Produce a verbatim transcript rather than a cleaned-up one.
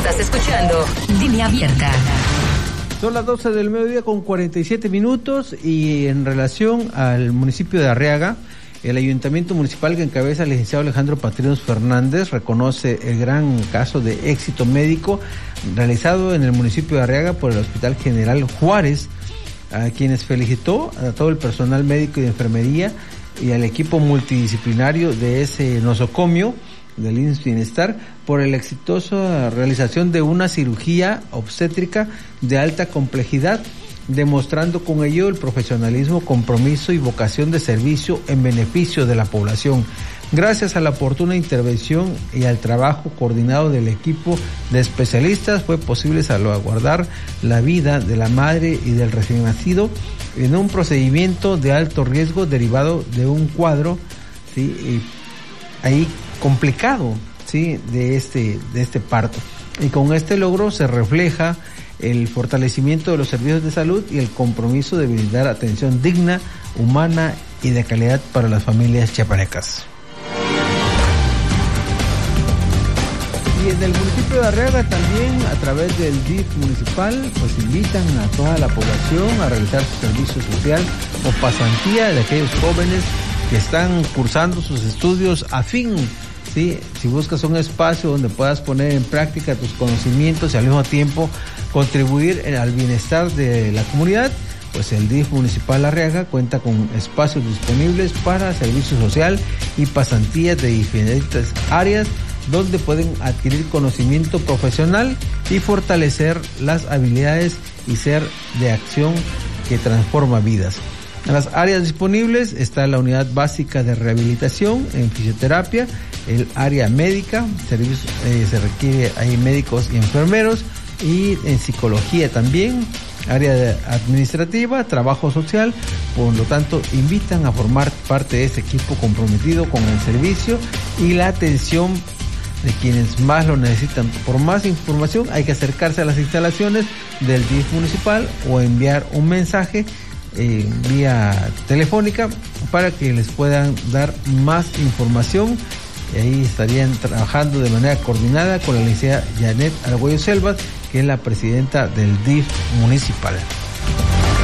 Estás escuchando Línea Abierta. Son las doce del mediodía con cuarenta y siete minutos y en relación al municipio de Arriaga, el ayuntamiento municipal que encabeza el licenciado Alejandro Patrinos Fernández reconoce el gran caso de éxito médico realizado en el municipio de Arriaga por el Hospital General Juárez, a quienes felicitó a todo el personal médico y de enfermería y al equipo multidisciplinario de ese nosocomio del I M S S Bienestar por la exitosa realización de una cirugía obstétrica de alta complejidad, demostrando con ello el profesionalismo, compromiso y vocación de servicio en beneficio de la población. Gracias a la oportuna intervención y al trabajo coordinado del equipo de especialistas fue posible salvaguardar la vida de la madre y del recién nacido en un procedimiento de alto riesgo derivado de un cuadro, ¿sí?, y ahí complicado, ¿sí?, de este de este parto. Y con este logro se refleja el fortalecimiento de los servicios de salud y el compromiso de brindar atención digna, humana y de calidad para las familias chiapanecas. Y en el municipio de Arriaga también, a través del D I F municipal, pues invitan a toda la población a realizar su servicio social o pasantía de aquellos jóvenes que están cursando sus estudios afín. Sí, si buscas un espacio donde puedas poner en práctica tus conocimientos y al mismo tiempo contribuir al bienestar de la comunidad, pues el D I F municipal Arriaga cuenta con espacios disponibles para servicio social y pasantías de diferentes áreas donde pueden adquirir conocimiento profesional y fortalecer las habilidades y ser de acción que transforma vidas. En las áreas disponibles está la unidad básica de rehabilitación en fisioterapia, el área médica, servicios, eh, se requiere ahí médicos y enfermeros, y en psicología también, área administrativa, trabajo social. Por lo tanto, invitan a formar parte de este equipo comprometido con el servicio y la atención de quienes más lo necesitan. Por más información hay que acercarse a las instalaciones del D I F municipal o enviar un mensaje eh, vía telefónica para que les puedan dar más información. Y ahí estarían trabajando de manera coordinada con la licenciada Janet Argüello Selvas, que es la presidenta del D I F municipal.